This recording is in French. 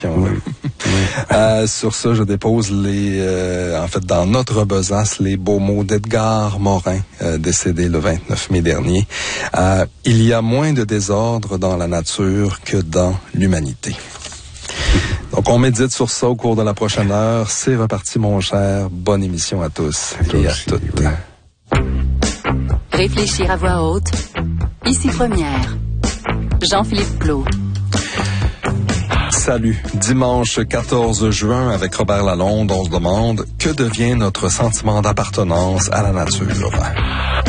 Oui. Sur ça, je dépose dans notre besace, les beaux mots d'Edgar Morin, décédé le 29 mai dernier. Il y a moins de désordre dans la nature que dans l'humanité. Donc, on médite sur ça au cours de la prochaine heure. C'est reparti, mon cher. Bonne émission à tous et à toutes. Oui. Réfléchir à voix haute. Ici Première. Jean-Philippe Plaud. Salut. Dimanche 14 juin, avec Robert Lalonde, on se demande que devient notre sentiment d'appartenance à la nature.